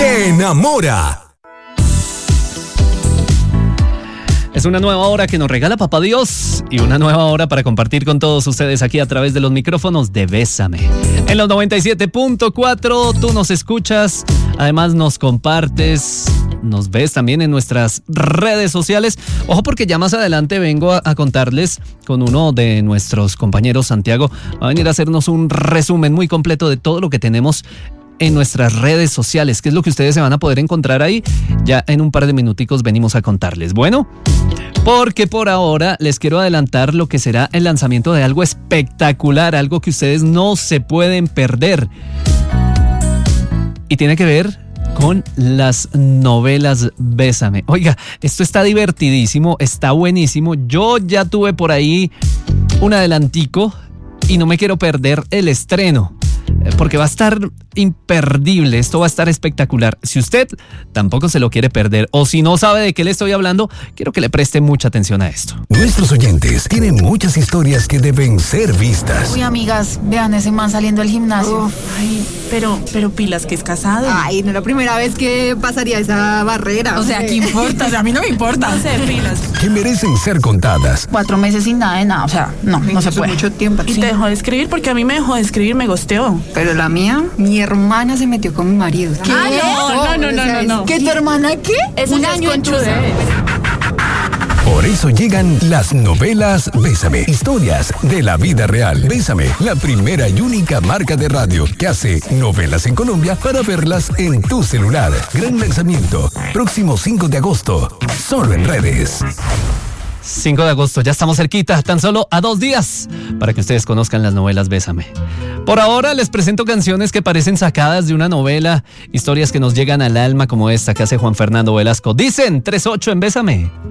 Enamora. Es una nueva hora que nos regala Papá Dios y una nueva hora para compartir con todos ustedes aquí a través de los micrófonos de Bésame. En los 97.4 tú nos escuchas, además nos compartes, nos ves también en nuestras redes sociales. Ojo porque ya más adelante vengo a contarles con uno de nuestros compañeros, Santiago, va a venir a hacernos un resumen muy completo de todo lo que tenemos en nuestras redes sociales, que es lo que ustedes se van a poder encontrar ahí. Ya en un par de minuticos venimos a contarles. Bueno, porque por ahora les quiero adelantar lo que será el lanzamiento de algo espectacular, algo que ustedes no se pueden perder. Y tiene que ver con las novelas Bésame. Oiga, esto está divertidísimo, está buenísimo. Yo ya tuve por ahí un adelantico y no me quiero perder el estreno, porque va a estar imperdible, esto va a estar espectacular. Si usted tampoco se lo quiere perder o si no sabe de qué le estoy hablando, quiero que le preste mucha atención a esto. Nuestros oyentes tienen muchas historias que deben ser vistas. Uy, amigas, vean ese man saliendo del gimnasio. Uf, ay, pero pilas que es casado. Ay, no es la primera vez que pasaría esa barrera. O sea, ¿qué importa? O sea, a mí no me importa. No sé, pilas. Que merecen ser contadas. 4 meses sin nada de nada, o sea, no se puede. Mucho tiempo. Y te dejó de escribir porque a mí me dejó de escribir, me gosteó. Pero la mía, mi hermana se metió con mi marido. ¿Qué? No. ¿Qué, tu hermana qué? Eso Un ya es año en tu conchudez. Por eso llegan las novelas Bésame, historias de la vida real. Bésame, la primera y única marca de radio que hace novelas en Colombia para verlas en tu celular. Gran lanzamiento, próximo 5 de agosto, solo en redes. 5 de agosto, ya estamos cerquita, tan solo a 2 días para que ustedes conozcan las novelas Bésame. Por ahora les presento canciones que parecen sacadas de una novela, historias que nos llegan al alma como esta que hace Juan Fernando Velasco. Dicen 3-8 en Bésame.